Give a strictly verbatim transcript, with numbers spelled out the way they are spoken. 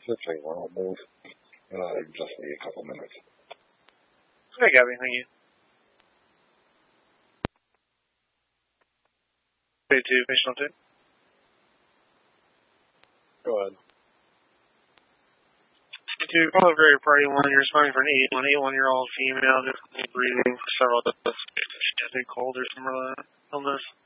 Certainly, I'll move. Uh, just need a couple minutes. Okay, Gabby, thank you. Day two, patient two. Go ahead. To call a very party one, you're responding for an eighty-one, eighty-one-year-old female, difficulty breathing for several days. She has a cold or similar illness.